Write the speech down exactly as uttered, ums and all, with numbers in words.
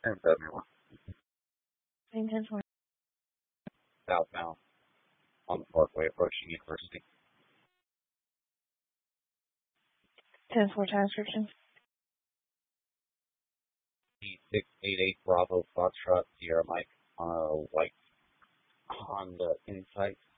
And everyone ten four. southbound on the Parkway approaching University. ten four time description. D six eight eight Bravo Foxtrot Sierra Mike on a white Honda Insight